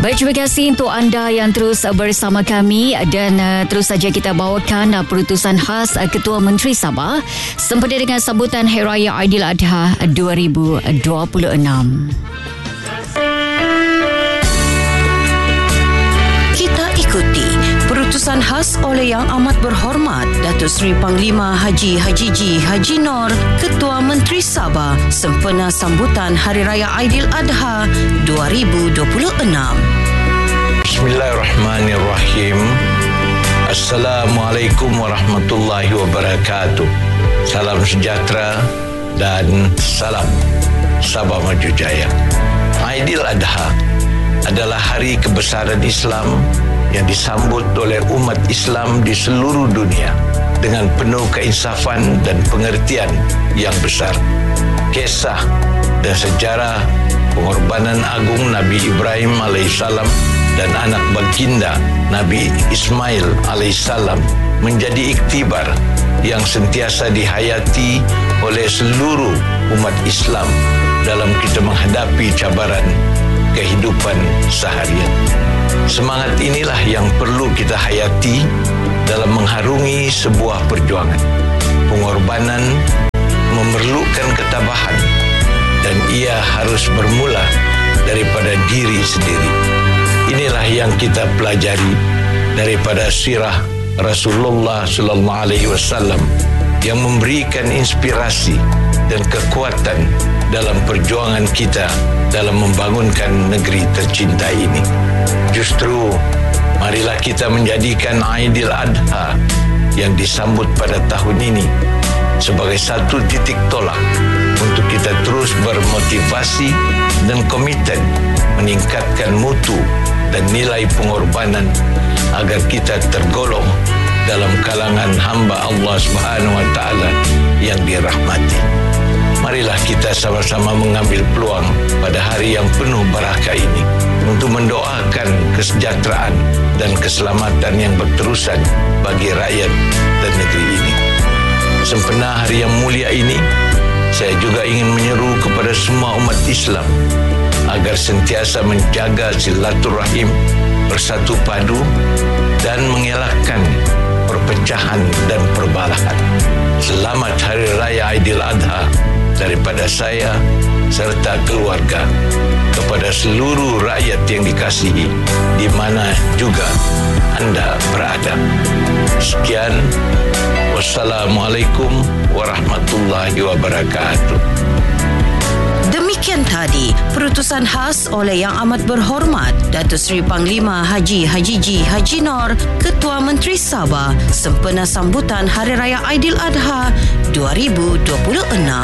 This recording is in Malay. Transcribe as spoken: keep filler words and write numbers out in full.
Baik, terima kasih untuk anda yang terus bersama kami dan uh, terus saja kita bawakan uh, perutusan khas uh, Ketua Menteri Sabah sempena dengan sambutan Hari Raya Aidiladha dua ribu dua puluh enam. Kita ikuti perutusan khas oleh Yang Amat Berhormat Datuk Seri Panglima Haji Haji G. Haji Nor, Ketua Menteri Sabah sempena sambutan Hari Raya Aidiladha dua ribu dua puluh enam. Bismillahirrahmanirrahim. Assalamualaikum warahmatullahi wabarakatuh. Salam sejahtera dan salam Sabah Maju Jaya. Aidiladha adalah hari kebesaran Islam yang disambut oleh umat Islam di seluruh dunia dengan penuh keinsafan dan pengertian yang besar. Kisah dan sejarah pengorbanan agung Nabi Ibrahim alaihissalam dan anak baginda Nabi Ismail alaihissalam menjadi iktibar yang sentiasa dihayati oleh seluruh umat Islam dalam kita menghadapi cabaran kehidupan seharian. Semangat inilah yang perlu kita hayati dalam mengharungi sebuah perjuangan. Pengorbanan memerlukan ketabahan dan ia harus bermula daripada diri sendiri. Inilah yang kita pelajari daripada sirah Rasulullah sallallahu alaihi wasallam yang memberikan inspirasi dan kekuatan dalam perjuangan kita dalam membangunkan negeri tercinta ini. Justru marilah kita menjadikan Aidiladha yang disambut pada tahun ini sebagai satu titik tolak untuk kita terus bermotivasi dan komited meningkatkan mutu dan nilai pengorbanan agar kita tergolong dalam kalangan hamba Allah Subhanahu wa taala yang dirahmati. Marilah kita sama-sama mengambil peluang pada hari yang penuh barakah ini untuk mendoakan kesejahteraan dan keselamatan yang berterusan bagi rakyat dan negeri ini. Sempena hari yang mulia ini, saya juga ingin menyeru kepada semua umat Islam agar sentiasa menjaga silaturahim, bersatu padu dan mengelakkan perpecahan dan perbalahan. Selamat Hari Raya Aidiladha daripada saya serta keluarga kepada seluruh rakyat yang dikasihi di mana juga anda berada. Sekian, wassalamualaikum warahmatullahi wabarakatuh. Demikian tadi perutusan khas oleh Yang Amat Berhormat Datuk Seri Panglima Haji Haji G. Haji Nor, Ketua Menteri Sabah sempena sambutan Hari Raya Aidiladha dua ribu dua puluh enam.